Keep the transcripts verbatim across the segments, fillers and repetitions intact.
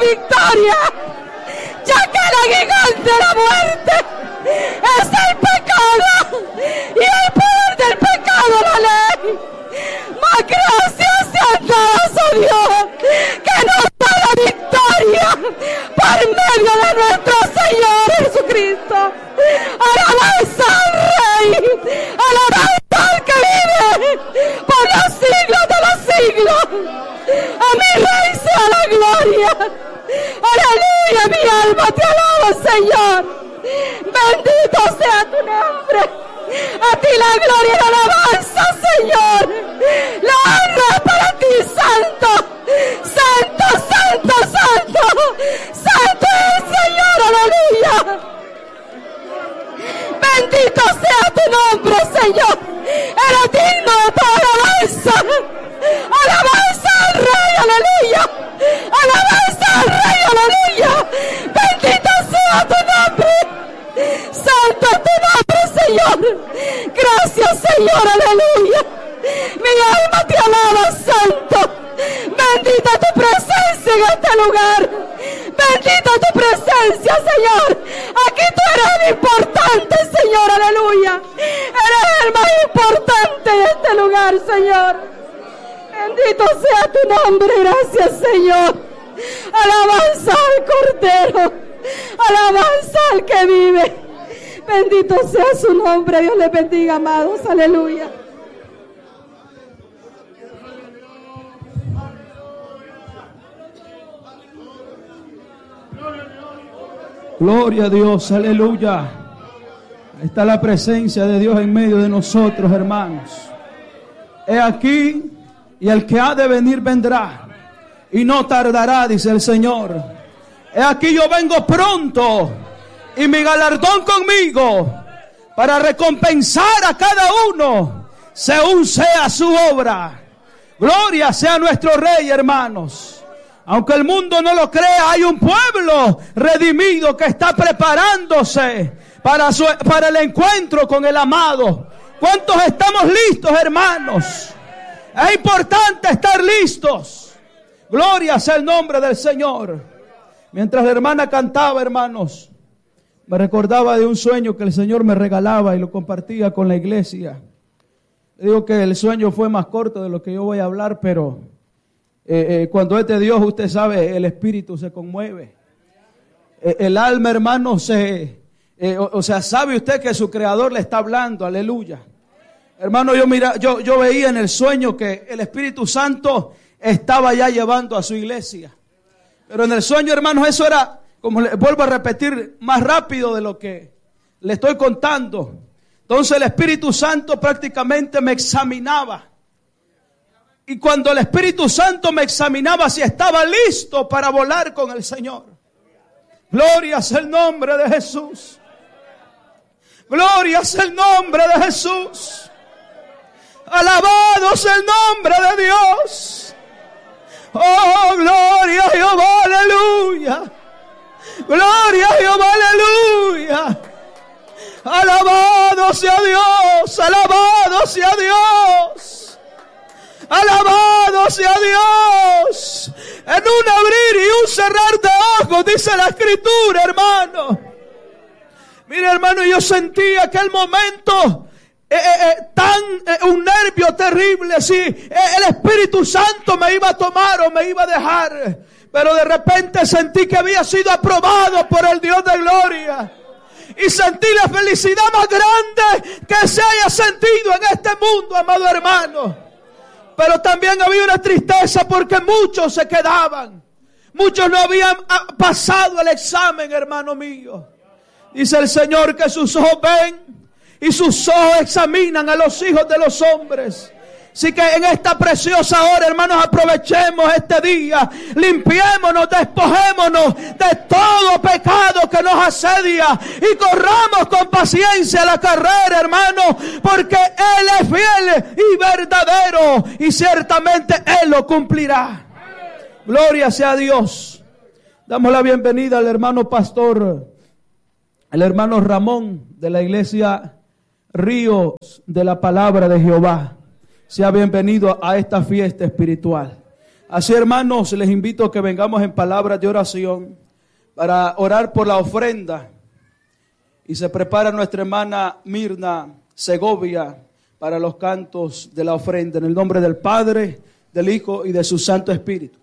victoria, ya que el aguijón de la muerte es el pecado y el poder del pecado la ley. Mas gracias sean dadas a Dios que nos da la victoria por medio de nuestro Señor Jesucristo. Alabanza al Rey, alabanza al que vive por los siglos de los siglos. A mi Rey sea la gloria. Aleluya, mi alma te alaba, Señor. Bendito sea tu nombre. A ti la gloria y la alabanza, Señor. La honra es para ti, Santo. Santo, santo, santo. Santo es el Señor, aleluya. Bendito sea tu nombre, Señor. Eres digno de toda alabanza. Alabanza al Rey, aleluya. Alabanza al Rey, aleluya. Bendito sea tu nombre. Santo es tu nombre, Señor. Gracias, Señor, aleluya. Mi alma te alaba, Santo. Bendita tu presencia en este lugar. Bendita tu presencia, Señor. Aquí tú eres el importante, Señor, aleluya. Eres el más importante de este lugar, Señor. Bendito sea tu nombre, gracias, Señor. Alabanza al Cordero. Alabanza al que vive. Bendito sea su nombre. Dios les bendiga, amados. Aleluya. Gloria a Dios, aleluya. Ahí está la presencia de Dios en medio de nosotros, hermanos. He aquí, y el que ha de venir vendrá, y no tardará, dice el Señor. He aquí yo vengo pronto, y mi galardón conmigo, para recompensar a cada uno, según sea su obra. Gloria sea nuestro Rey, hermanos. Aunque el mundo no lo crea, hay un pueblo redimido que está preparándose para, su, para el encuentro con el amado. ¿Cuántos estamos listos, hermanos? Es importante estar listos. Gloria sea el nombre del Señor. Mientras la hermana cantaba, hermanos, me recordaba de un sueño que el Señor me regalaba y lo compartía con la iglesia. Le digo que el sueño fue más corto de lo que yo voy a hablar, pero eh, eh, cuando es de Dios, usted sabe, el espíritu se conmueve. Eh, el alma, hermano, se, eh, o, o sea, sabe usted que su creador le está hablando, aleluya. Hermano, yo, mira, yo, yo veía en el sueño que el Espíritu Santo estaba ya llevando a su iglesia. Pero en el sueño, hermanos, eso era, como le vuelvo a repetir, más rápido de lo que le estoy contando. Entonces el Espíritu Santo prácticamente me examinaba. Y cuando el Espíritu Santo me examinaba, si estaba listo para volar con el Señor. Gloria sea el nombre de Jesús. Gloria sea el nombre de Jesús. Alabado sea el nombre de Dios. Oh, gloria a Jehová, aleluya. Gloria a Jehová, aleluya. Alabado sea Dios, alabado sea Dios. Alabado sea Dios. En un abrir y un cerrar de ojos, dice la Escritura, hermano. Mire, hermano, yo sentí aquel momento eh, eh, eh, tan eh, un nervio terrible, sí, eh, el Espíritu Santo me iba a tomar o me iba a dejar, pero de repente sentí que había sido aprobado por el Dios de gloria. Y sentí la felicidad más grande que se haya sentido en este mundo, amado hermano. Pero también había una tristeza porque muchos se quedaban. Muchos no habían pasado el examen, hermano mío. Dice el Señor que sus ojos ven y sus ojos examinan a los hijos de los hombres. Así que en esta preciosa hora, hermanos, aprovechemos este día, limpiémonos, despojémonos de todo pecado que nos asedia y corramos con paciencia la carrera, hermanos, porque Él es fiel y verdadero y ciertamente Él lo cumplirá. Gloria sea a Dios. Damos la bienvenida al hermano pastor, el hermano Ramón de la iglesia Ríos de la Palabra de Jehová. Sea bienvenido a esta fiesta espiritual. Así, hermanos, les invito a que vengamos en palabras de oración para orar por la ofrenda. Y se prepara nuestra hermana Mirna Segovia para los cantos de la ofrenda. En el nombre del Padre, del Hijo y de su Santo Espíritu.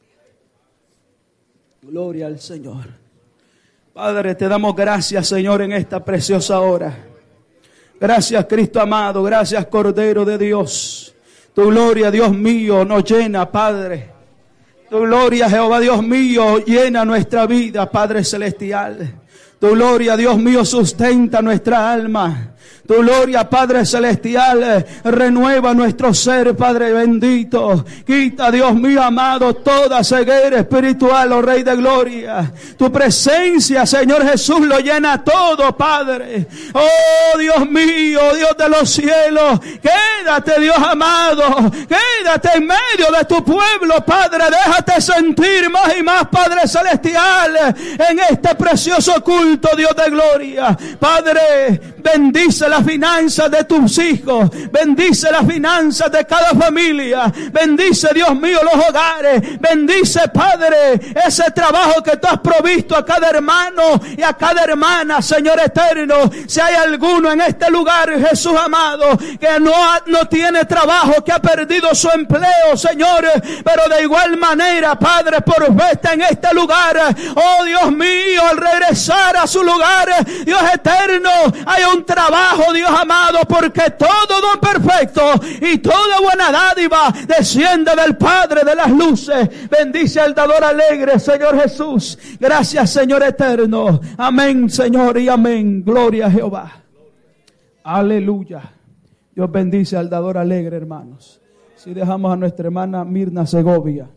Gloria al Señor. Padre, te damos gracias, Señor, en esta preciosa hora. Gracias, Cristo amado. Gracias, Cordero de Dios. Tu gloria, Dios mío, nos llena, Padre. Tu gloria, Jehová, Dios mío, llena nuestra vida, Padre celestial. Tu gloria, Dios mío, sustenta nuestra alma. Tu gloria, Padre celestial, renueva nuestro ser, Padre bendito. Quita, Dios mío amado, toda ceguera espiritual, oh Rey de gloria. Tu presencia, Señor Jesús, lo llena todo, Padre. Oh Dios mío, Dios de los cielos, quédate, Dios amado, quédate en medio de tu pueblo, Padre. Déjate sentir más y más, Padre celestial, en este precioso culto, Dios de gloria. Padre, bendice las finanzas de tus hijos, bendice las finanzas de cada familia, bendice, Dios mío, los hogares, bendice, Padre, ese trabajo que tú has provisto a cada hermano y a cada hermana, Señor eterno. Si hay alguno en este lugar, Jesús amado, que no, ha, no tiene trabajo, que ha perdido su empleo, Señor, pero de igual manera, Padre, por verte en este lugar, oh Dios mío, al regresar a su lugar, Dios eterno, hay un trabajo, Dios amado, porque todo don perfecto y toda buena dádiva desciende del Padre de las luces. Bendice al dador alegre, Señor Jesús. Gracias, Señor eterno. Amén, Señor, y amén. Gloria a Jehová. Aleluya. Dios bendice al dador alegre, hermanos. Si dejamos a nuestra hermana Mirna Segovia.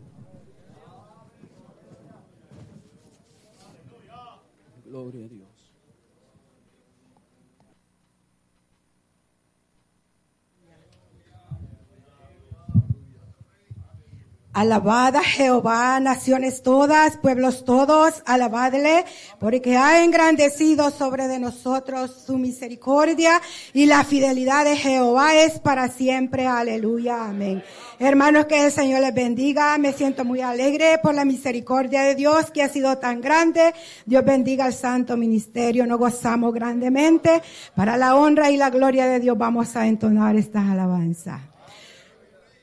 Gloria a Dios. Alabad a Jehová, naciones todas, pueblos todos, alabadle, porque ha engrandecido sobre de nosotros su misericordia, y la fidelidad de Jehová es para siempre. Aleluya, amén. Hermanos, que el Señor les bendiga. Me siento muy alegre por la misericordia de Dios que ha sido tan grande. Dios bendiga al santo ministerio. Nos gozamos grandemente. Para la honra y la gloria de Dios vamos a entonar estas alabanzas.